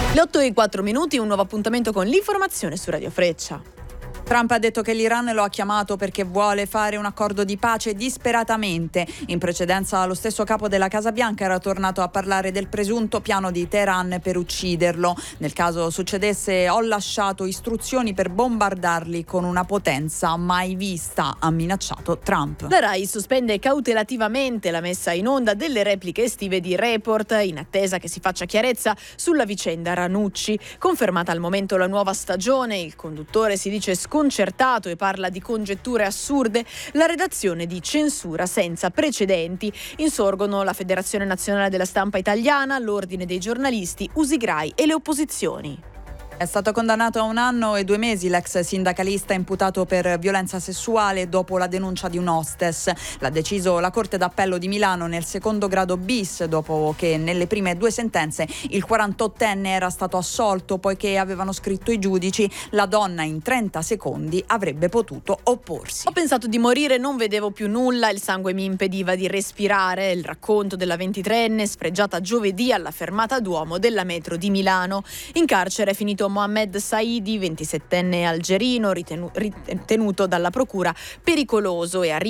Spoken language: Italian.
Le 8:04, un nuovo appuntamento con l'informazione su Radio Freccia. Trump ha detto che l'Iran lo ha chiamato perché vuole fare un accordo di pace disperatamente. In precedenza lo stesso capo della Casa Bianca era tornato a parlare del presunto piano di Teheran per ucciderlo. Nel caso succedesse, ho lasciato istruzioni per bombardarli con una potenza mai vista, ha minacciato Trump. La RAI sospende cautelativamente la messa in onda delle repliche estive di Report in attesa che si faccia chiarezza sulla vicenda Ranucci. Confermata al momento la nuova stagione, il conduttore si dice sconcertato e parla di congetture assurde, la redazione di censura senza precedenti. Insorgono la Federazione Nazionale della Stampa Italiana, l'Ordine dei Giornalisti, Usigrai e le opposizioni. È stato condannato a 1 anno e 2 mesi l'ex sindacalista imputato per violenza sessuale dopo la denuncia di un hostess. L'ha deciso la Corte d'Appello di Milano nel secondo grado bis, dopo che nelle prime 2 sentenze il 48enne era stato assolto poiché avevano scritto i giudici la donna in 30 secondi avrebbe potuto opporsi. Ho pensato di morire, non vedevo più nulla, il sangue mi impediva di respirare. Il racconto della 23enne sfregiata giovedì alla fermata Duomo della metro di Milano. In carcere è finito Mohamed Saidi, 27enne algerino, ritenuto dalla procura pericoloso e a